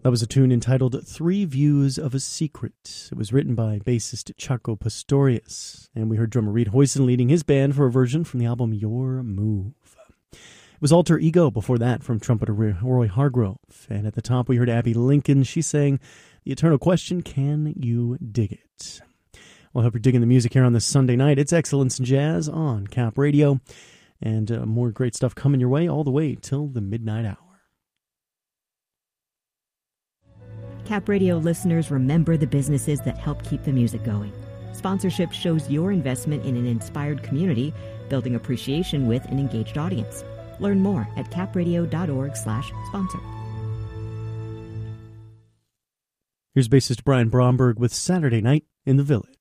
That was a tune entitled Three Views of a Secret. It was written by bassist Chaco Pastorius, and we heard drummer Reed Hoyson leading his band for a version from the album Your Move. It was Alter Ego before that from trumpeter Roy Hargrove, and at the top we heard Abby Lincoln. She sang The Eternal Question, Can You Dig It? Well, I hope you're digging the music here on this Sunday night. It's Excellence in Jazz on Cap Radio, and more great stuff coming your way all the way till the midnight hour. Cap Radio listeners, remember the businesses that help keep the music going. Sponsorship shows your investment in an inspired community, building appreciation with an engaged audience. Learn more at capradio.org/sponsor. Here's bassist Brian Bromberg with Saturday Night in the Village.